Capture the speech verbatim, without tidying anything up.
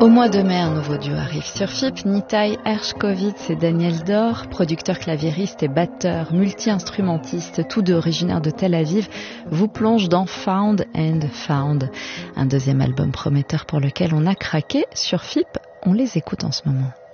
Au mois de mai, un nouveau duo arrive sur F I P. Nitai Hershkovitz et Daniel Dor, producteurs claviéristes et batteurs, multi-instrumentistes, tous deux originaires de Tel Aviv, vous plongent dans Found and Found, un deuxième album prometteur pour lequel on a craqué sur F I P. On les écoute en ce moment.